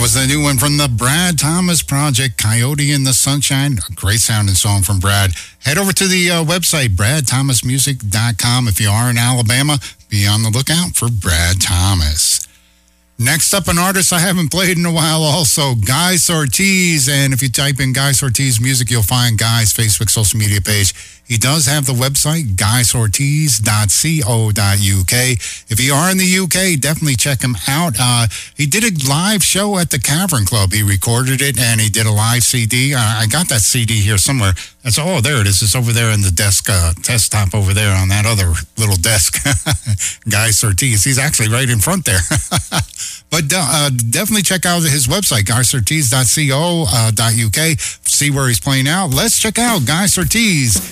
was the new one from the Brad Thomas Project, Coyote in the Sunshine. A great sounding song from Brad. Head over to the website, bradthomasmusic.com. If you are in Alabama, be on the lookout for Brad Thomas. Next up, an artist I haven't played in a while also, Guy Sortiz. And if you type in Guy Sortiz music, you'll find Guy's Facebook social media page. He does have the website, guysortiz.co.uk. If you are in the UK, definitely check him out. He did a live show at the Cavern Club. He recorded it, and he did a live CD. I got that CD here somewhere. There it is. It's over there in the desk, desktop over there on that other little desk. Guy Sortiz. He's actually right in front there. But definitely check out his website, guysortiz.co.uk. See where he's playing out. Let's check out Guy Sortiz